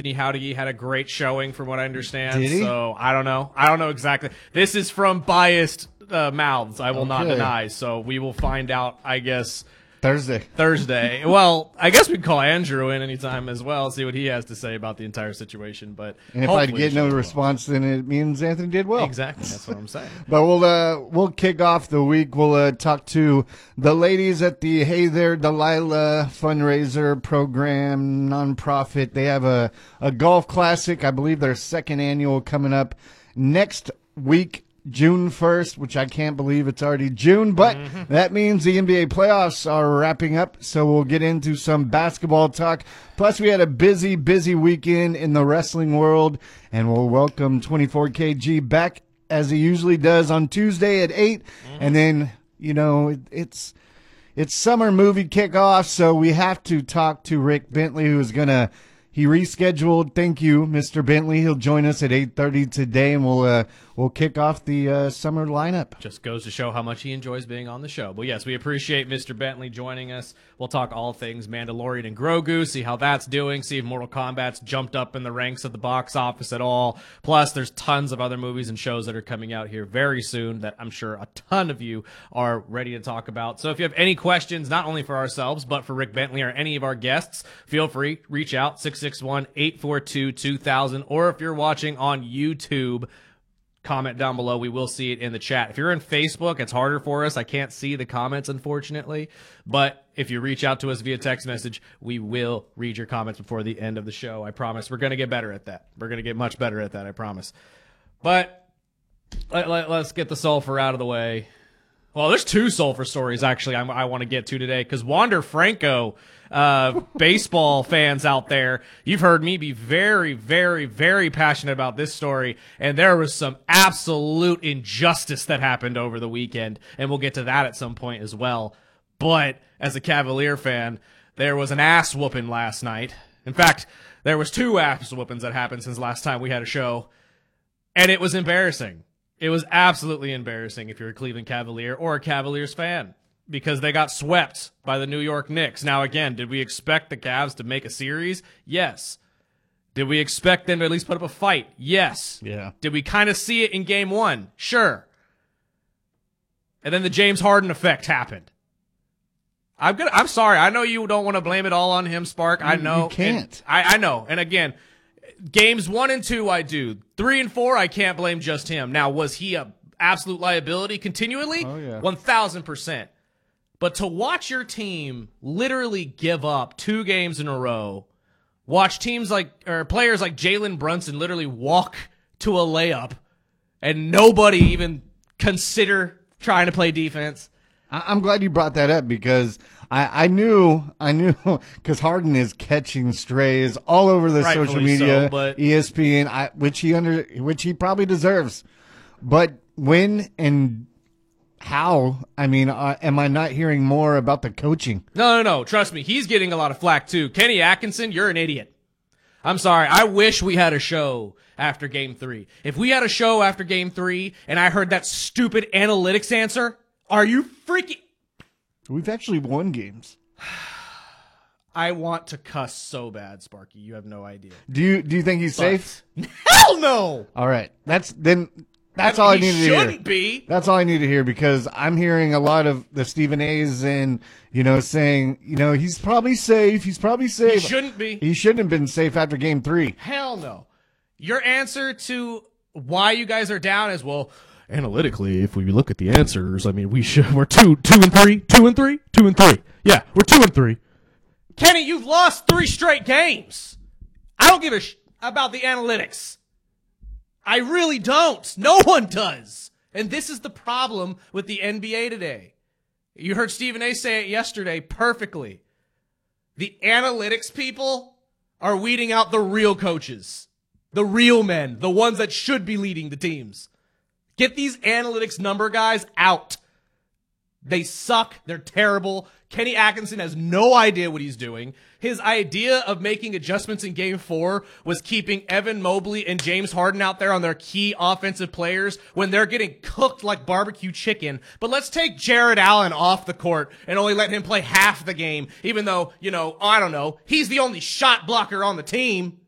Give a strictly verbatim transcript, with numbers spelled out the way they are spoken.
Anthony Howdy had a great showing from what I understand. Did he? So I don't know. I don't know exactly. This is from biased uh, mouths. I will Okay. not deny. So we will find out, I guess, Thursday. Thursday. Well, I guess we can call Andrew in anytime as well, see what he has to say about the entire situation. But And if I hopefully get it no should go response, then it means Anthony did well. well. Exactly. That's what I'm saying. But we'll uh, we'll kick off the week. We'll uh, talk to the ladies at the Hey There Delilah fundraiser program nonprofit. They have a, a golf classic. I believe their second annual coming up next week, June first, which I can't believe it's already June, but mm-hmm. that means the N B A playoffs are wrapping up, so we'll get into some basketball talk. Plus, we had a busy, busy weekend in the wrestling world, and we'll welcome twenty-four K G back as he usually does on Tuesday at eight, mm-hmm. and then, you know, it, it's it's summer movie kickoff, so we have to talk to Rick Bentley, who is going to He rescheduled. Thank you, Mister Bentley. He'll join us at eight thirty today, and we'll uh, we'll kick off the uh, summer lineup. Just goes to show how much he enjoys being on the show. But yes, we appreciate Mister Bentley joining us. We'll talk all things Mandalorian and Grogu, see how that's doing, see if Mortal Kombat's jumped up in the ranks of the box office at all. Plus, there's tons of other movies and shows that are coming out here very soon that I'm sure a ton of you are ready to talk about. So if you have any questions, not only for ourselves, but for Rick Bentley or any of our guests, feel free, reach out, six six one, eight four two, two thousand, or if you're watching on YouTube, comment down below. We will see it in the chat. If you're in Facebook, it's harder for us. I can't see the comments, unfortunately, but if you reach out to us via text message, we will read your comments before the end of the show. I promise. We're going to get better at that. We're going to get much better at that, I promise. But let, let, let's get the sulfur out of the way. Well, there's two sulfur stories, actually, I, I want to get to today, because Wander Franco, uh, baseball fans out there, you've heard me be very, very, very passionate about this story, and there was some absolute injustice that happened over the weekend, and we'll get to that at some point as well. But as a Cavalier fan, there was an ass whooping last night. In fact, there was two ass whoopings that happened since last time we had a show, and it was embarrassing. It was absolutely embarrassing if you're a Cleveland Cavalier or a Cavaliers fan, because they got swept by the New York Knicks. Now, again, did we expect the Cavs to make a series? Yes. Did we expect them to at least put up a fight? Yes. Yeah. Did we kind of see it in game one? Sure. And then the James Harden effect happened. I'm gonna. I'm sorry. I know you don't want to blame it all on him, Spark. I know. You can't. I, I know. And again, games one and two, I do. Three and four, I can't blame just him. Now, was he a absolute liability continually? Oh, yeah. one thousand percent. But to watch your team literally give up two games in a row, watch teams like, or players like Jalen Brunson literally walk to a layup and nobody even consider trying to play defense. I'm glad you brought that up, because I, I knew, I knew, because Harden is catching strays all over the Rightfully social media, so, but E S P N, I, which he under, which he probably deserves. But when and how? I mean, uh, am I not hearing more about the coaching? No, no, no. Trust me, he's getting a lot of flack too. Kenny Atkinson, you're an idiot. I'm sorry. I wish we had a show after game three. If we had a show after game three and I heard that stupid analytics answer, are you freaking... We've actually won games. I want to cuss so bad, Sparky. You have no idea. Do you do you think he's But- safe? Hell no! All right. That's then that's I mean, all I he needed to hear. shouldn't be. That's all I need to hear, because I'm hearing a lot of the Stephen A's and, you know, saying, you know, he's probably safe. He's probably He safe. shouldn't be. He shouldn't have been safe after game three. Hell no. Your answer to why you guys are down is, well, analytically, if we look at the answers, I mean, we should, we're two, two and three, two and three, two and three. Yeah, we're two and three. Kenny, you've lost three straight games. I don't give a sh- about the analytics. I really don't. No one does. And this is the problem with the N B A today. You heard Stephen A say it yesterday perfectly. The analytics people are weeding out the real coaches, the real men, the ones that should be leading the teams. Get these analytics number guys out. They suck. They're terrible. Kenny Atkinson has no idea what he's doing. His idea of making adjustments in game four was keeping Evan Mobley and James Harden out there on their key offensive players when they're getting cooked like barbecue chicken. But let's take Jared Allen off the court and only let him play half the game, even though, you know, I don't know, he's the only shot blocker on the team.